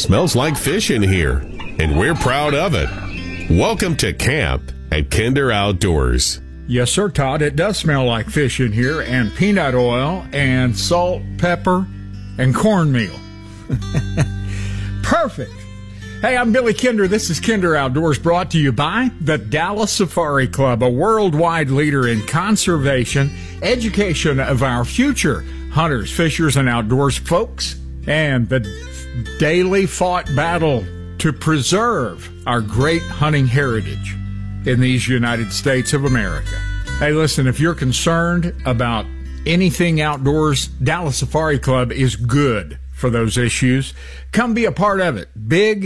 smells like fish in here, and we're proud of it. Welcome to camp at Kinder Outdoors. Yes, sir, Todd. It does smell like fish in here, and peanut oil, and salt, pepper, and cornmeal. Perfect. Hey, I'm Billy Kinder. This is Kinder Outdoors, brought to you by the Dallas Safari Club, a worldwide leader in conservation, education of our future hunters, fishers, and outdoors folks, and the daily fought battle to preserve our great hunting heritage in these United States of America. Hey, listen, if you're concerned about anything outdoors, Dallas Safari Club is good for those issues. Come be a part of it.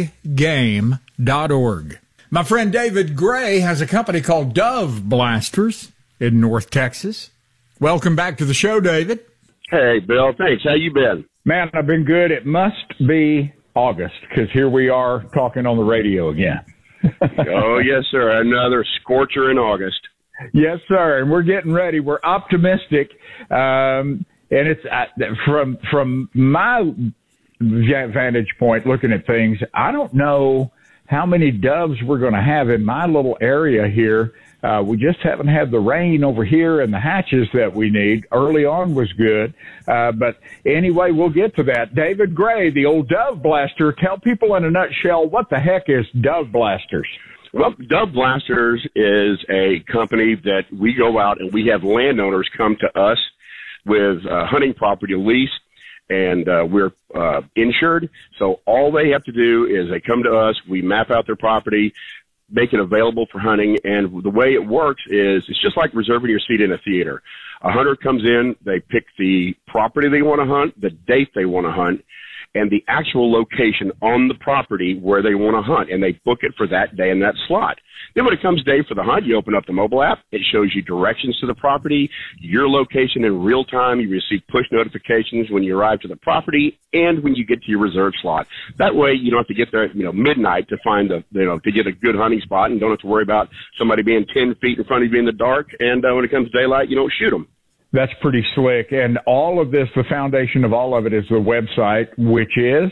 BigGame.org. My friend David Gray has a company called Dove Blasters in North Texas. Welcome back to the show, David. Hey, Bill. Thanks. How you been? Man, I've been good. It must be August, because here we are talking on the radio again. Oh, yes, sir. Another scorcher in August. Yes, sir. And we're getting ready. We're optimistic. And it's from my vantage point, looking at things, I don't know how many doves we're going to have in my little area here. We just haven't had the rain over here and the hatches that we need. Early on was good. But anyway, we'll get to that. David Gray, the old Dove Blaster, tell people in a nutshell, what the heck is Dove Blasters? Well, Dove Blasters is a company that we go out and we have landowners come to us with hunting property lease, and we're insured. So all they have to do is they come to us, we map out their property, make it available for hunting, and the way it works is it's just like reserving your seat in a theater. A hunter comes in, they pick the property they want to hunt, the date they want to hunt, and the actual location on the property where they want to hunt, and they book it for that day and that slot. Then when it comes day for the hunt, you open up the mobile app. It shows you directions to the property, your location in real time. You receive push notifications when you arrive to the property and when you get to your reserve slot. That way, you don't have to get there at midnight to find to get a good hunting spot, and don't have to worry about somebody being 10 feet in front of you in the dark. And when it comes daylight, you don't shoot them. That's pretty slick. And all of this, the foundation of all of it is the website, which is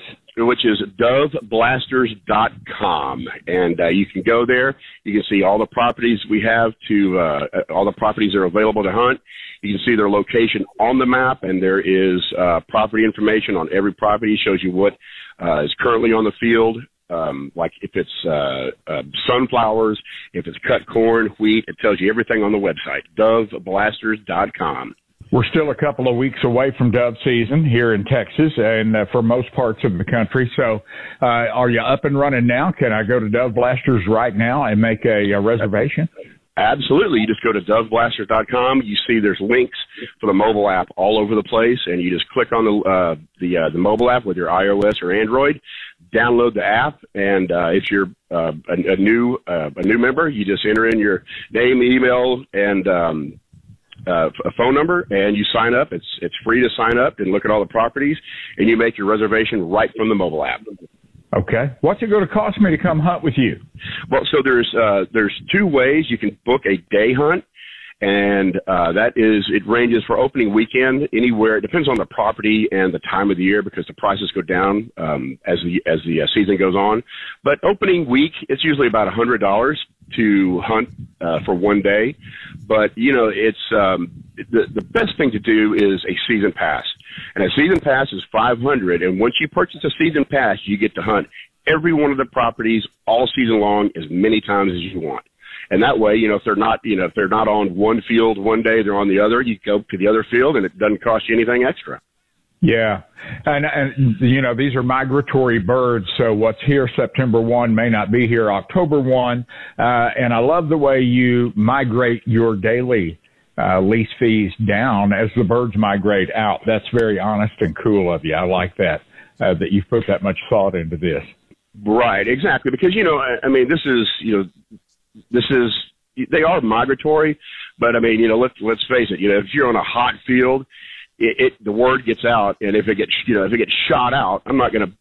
doveblasters.com. And you can go there. You can see all the properties we have all the properties that are available to hunt. You can see their location on the map, and there is property information on every property. It shows you what is currently on the field. Like if it's sunflowers, if it's cut corn, wheat, it tells you everything on the website, doveblasters.com. We're still a couple of weeks away from dove season here in Texas and for most parts of the country. So are you up and running now? Can I go to Dove Blasters right now and make a reservation? Absolutely. You just go to doveblasters.com. You see there's links for the mobile app all over the place, and you just click on the mobile app with your iOS or Android, download the app, and if you're a new member, you just enter in your name, email, and a phone number, and you sign up. It's free to sign up and look at all the properties, and you make your reservation right from the mobile app. Okay. What's it going to cost me to come hunt with you? Well, so there's two ways you can book a day hunt, and it ranges for opening weekend anywhere. It depends on the property and the time of the year, because the prices go down as the season goes on. But opening week, it's usually about $100 to hunt for one day. But it's the best thing to do is a season pass. And a season pass is $500, and once you purchase a season pass, you get to hunt every one of the properties all season long, as many times as you want. And that way, if they're not on one field one day, they're on the other. You go to the other field, and it doesn't cost you anything extra. Yeah. And these are migratory birds. So what's here September 1 may not be here October 1. And I love the way you migrate your daily lease fees down as the birds migrate out. That's very honest and cool of you. I like that you've put that much thought into this. Right, exactly. Because, they are migratory, but let's face it, if you're on a hot field, the word gets out, and if it gets shot out, I'm not going to